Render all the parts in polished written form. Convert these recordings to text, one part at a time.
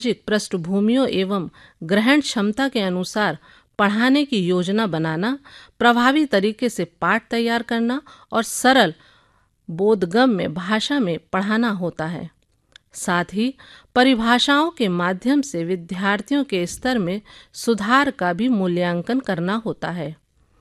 सामाजिक पृष्ठभूमियों एवं ग्रहण क्षमता के अनुसार पढ़ाने की योजना बनाना, प्रभावी तरीके से पाठ तैयार करना और सरल बोधगम्य भाषा में पढ़ाना होता है। साथ ही परिभाषाओं के माध्यम से विद्यार्थियों के स्तर में सुधार का भी मूल्यांकन करना होता है।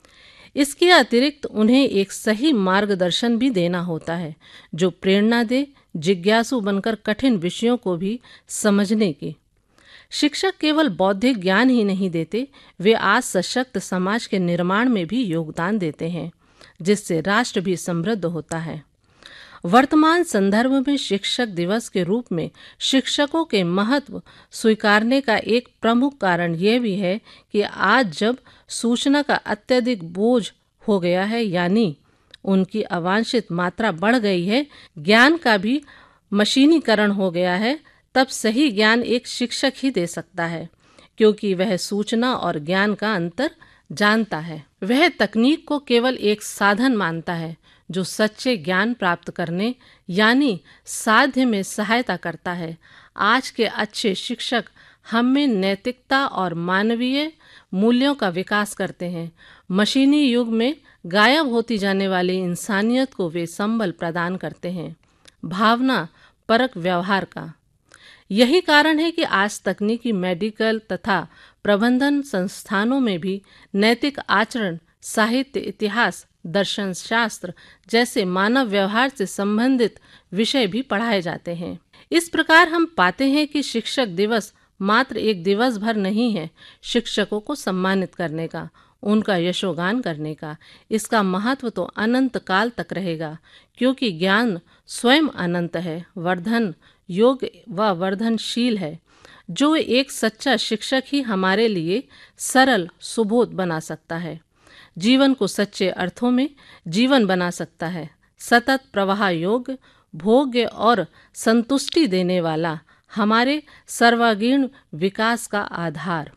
इसके अतिरिक्त उन्हें एक सही मार्गदर्शन भी देना होता है जो प्रेरणा दे जिज्ञासु बनकर कठिन विषयों को भी समझने की। शिक्षक केवल बौद्धिक ज्ञान ही नहीं देते, वे आज सशक्त समाज के निर्माण में भी योगदान देते हैं, जिससे राष्ट्र भी समृद्ध होता है। वर्तमान संदर्भ में शिक्षक दिवस के रूप में शिक्षकों के महत्व स्वीकारने का एक प्रमुख कारण यह भी है कि आज जब सूचना का अत्यधिक बोझ हो गया है, यानी उनकी अवांछित मात्रा बढ़ गई है, ज्ञान का भी मशीनीकरण हो गया है, तब सही ज्ञान एक शिक्षक ही दे सकता है, क्योंकि वह सूचना और ज्ञान का अंतर जानता है। वह तकनीक को केवल एक साधन मानता है जो सच्चे ज्ञान प्राप्त करने यानी साध्य में सहायता करता है। आज के अच्छे शिक्षक हम में नैतिकता और मानवीय मूल्यों का विकास करते हैं। मशीनी युग में गायब होती जाने वाली इंसानियत को वे संबल प्रदान करते हैं, भावना परक व्यवहार का। यही कारण है कि आज तकनीकी, मेडिकल तथा प्रबंधन संस्थानों में भी नैतिक आचरण, साहित्य, इतिहास, दर्शन शास्त्र जैसे मानव व्यवहार से संबंधित विषय भी पढ़ाए जाते हैं। इस प्रकार हम पाते हैं कि शिक्षक दिवस मात्र एक दिवस भर नहीं है शिक्षकों को सम्मानित करने का, उनका यशोगान करने का। इसका महत्व तो अनंत काल तक रहेगा, क्योंकि ज्ञान स्वयं अनंत है, वर्धन योग्य व वर्धनशील है। जो एक सच्चा शिक्षक ही हमारे लिए सरल सुबोध बना सकता है, जीवन को सच्चे अर्थों में जीवन बना सकता है, सतत प्रवाह योग्य, भोग्य और संतुष्टि देने वाला, हमारे सर्वांगीण विकास का आधार।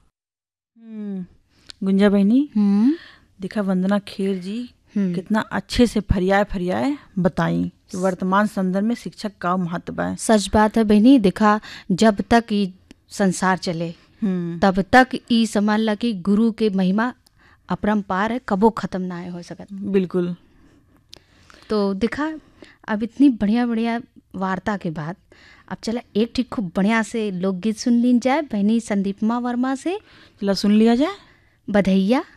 गुंजा बहनी, देखा वंदना खेर जी कितना अच्छे से फरियाए बताई कि वर्तमान संदर्भ में शिक्षक का महत्व है। सच बात है बहनी। देखा जब तक ये संसार चले तब तक ई समझ ला कि गुरु के महिमा अपरंपार है, कबो खत्म ना हो सकत। बिल्कुल। तो देखा अब इतनी बढ़िया बढ़िया वार्ता के बाद अब चला एक ठीक खूब बढ़िया से लोकगीत सुन ली जाए बहनी संदीपमा वर्मा से। चला सुन लिया जाए। बधैया